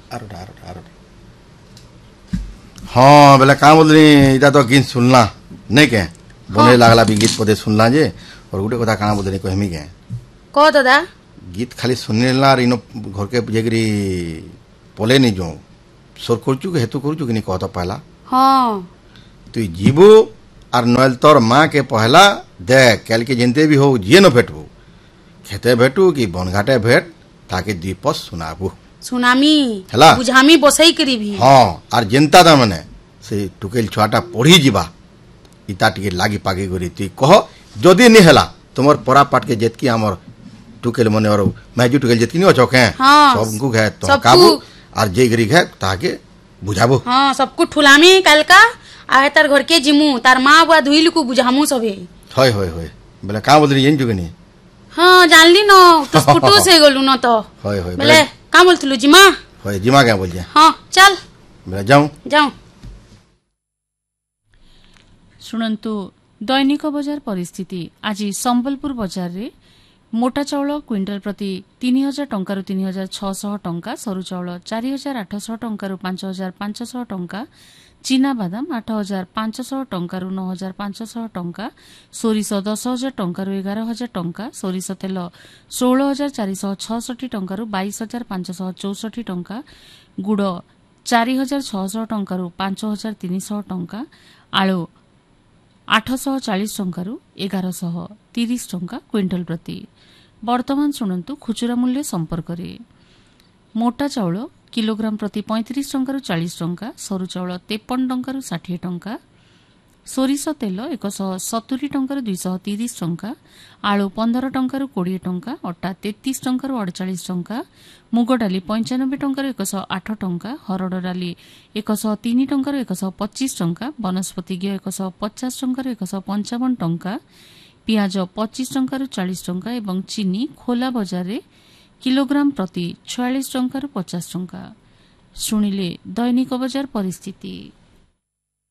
हाँ बेला का बोलनी इटा तो गीत सुनला नहीं के बने लागला भी गीत पदे सुनला जे और गुटे कथा काना बोलनी कहमी के कह दादा गीत खाली सुनला और इनो घर के जेगरी पले नहीं जो सोर करचु के हेतु करचु कि नहीं कहता पहला हाँ तु जीबू और नोएल तोर माँ के पहला देख कल के जिनते भी हो जे न भेटबू खेते भेटू कि बनघाटे भेट ताकि दीपस सुनाबू सुनामी हला बुझामी बसई करी भी हाँ और जनता दा मने से टुकेल छुआटा पढ़ी जीवा इता टिके लागी पागी करी तुई कह जदि नहीं हला तुमर परा पाट के जेतकी हमर टुकेल मने और मैजू टुकेल जेतकी नहीं अचक है सबको घे तो काबू और जे गरी घे ताके बुझाबू हाँ सबको ठुलामी कल का आए तार घर के जिमू तार माँ बुआ धुइल को बुझामू सबे होय होय होय बोले का बोलरी जेन जुगनी हाँ जानली न तो स्कूटो से गलू न तो होय होय बोले का बोलतलु जिमा होय जिमा क्या बोल जे हाँ चल बोले जाऊं जाऊं शुणन्तु दैनिक बजार परिस्थिति आज संबलपुर बजार रे मोटा चाउल क्विंटाल प्रति 3000 टंकार 3600 टंका सरू चाउल 4800 टंकार 5500 टंका चीना बादाम 8500 टंकार 9500 टंका सोरिष 10000 टंकार 11000 टंका सोरिष तेल 16466 टंकार 22564 टंका गुड़ 4600 टंकार 5300 टंका आलू 840 टंकार 1130 टंका क्विंटाल प्रति वर्तमान शुणु खुचुरा मूल्य संपर्क रे मोटा चाउल किलोग्राम प्रति 35 टंकार 40 टंका सरू चाउल 53 टंकार 60 टंका सोरिष तेल 170 टंकार 230 टंका आलू 15 टंकार 20 टंका अटा 33 टंकार 48 टंका मुग डाली 95 टंकार 108 टंका हरड़ डाली 103 टंकार 125 टंका वनस्पति घी 150 टंकार 155 टंका पियाज 25 टंकार 40 टंका एवं चीनी खोला बजार रे किलोग्राम प्रति 46 टंकार 50 टंका शुणिले दैनिक बजार परिस्थिति।